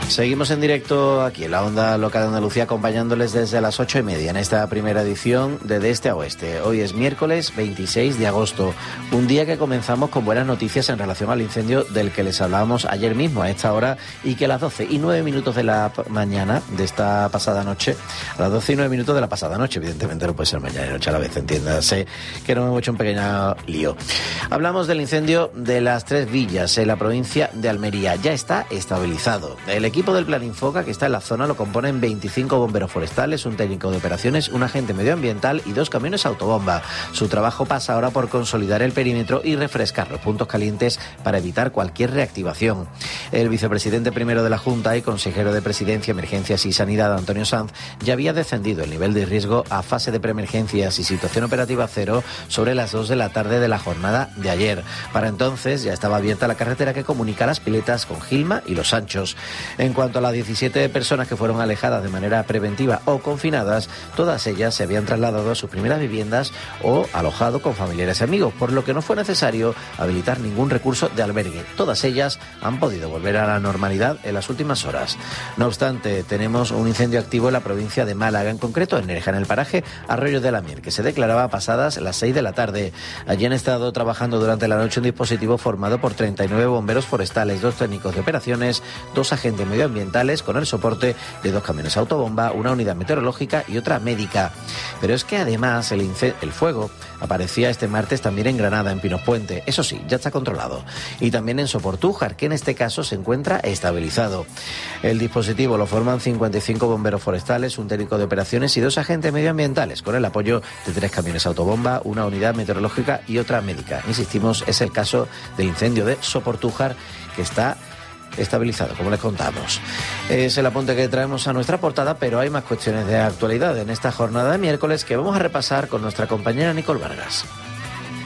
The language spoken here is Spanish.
Seguimos en directo aquí en la Onda Local de Andalucía, acompañándoles desde las 8:30 en esta primera edición de Este a Oeste. Hoy es miércoles 26 de agosto, un día que comenzamos con buenas noticias en relación al incendio del que les hablábamos ayer mismo a esta hora, y que a las 12:09 de la mañana de esta pasada noche, a las 12:09 de la pasada noche, evidentemente no puede ser mañana y noche a la vez, entiéndase que no me hemos hecho un pequeño lío. Hablamos del incendio de las Tres Villas en la provincia de Almería. Ya está estabilizado. El equipo del Plan Infoca, que está en la zona, lo componen 25 bomberos forestales, un técnico de operaciones, un agente medioambiental y 2 camiones autobomba. Su trabajo pasa ahora por consolidar el perímetro y refrescar los puntos calientes para evitar cualquier reactivación. El vicepresidente primero de la Junta y consejero de Presidencia, Emergencias y Sanidad, Antonio Sanz, ya había descendido el nivel de riesgo a fase de preemergencias y situación operativa cero sobre las 2 de la tarde de la jornada de ayer. Para entonces ya estaba abierta la carretera que comunica Las Piletas con Gilma y Los Sanchos. En cuanto a las 17 personas que fueron alejadas de manera preventiva o confinadas, todas ellas se habían trasladado a sus primeras viviendas o alojado con familiares y amigos, por lo que no fue necesario habilitar ningún recurso de albergue. Todas ellas han podido volver a la normalidad en las últimas horas. No obstante, tenemos un incendio activo en la provincia de Málaga, en concreto en Nerja, en el paraje Arroyo de la Miel, que se declaraba pasadas las 6 de la tarde. Allí han estado trabajando durante la noche un dispositivo formado por 39 bomberos forestales, 2 técnicos de operaciones, 2 agentes medioambientales con el soporte de 2 camiones autobomba, una unidad meteorológica y otra médica. Pero es que además el fuego aparecía este martes también en Granada, en Pinos Puente. Eso sí, ya está controlado. Y también en Soportújar, que en este caso se encuentra estabilizado. El dispositivo lo forman 55 bomberos forestales, un técnico de operaciones y 2 agentes medioambientales, con el apoyo de 3 camiones autobomba, una unidad meteorológica y otra médica. Insistimos, es el caso del incendio de Soportújar, que está estabilizado, como les contamos. Es el apunte que traemos a nuestra portada, pero hay más cuestiones de actualidad en esta jornada de miércoles que vamos a repasar con nuestra compañera Nicole Vargas.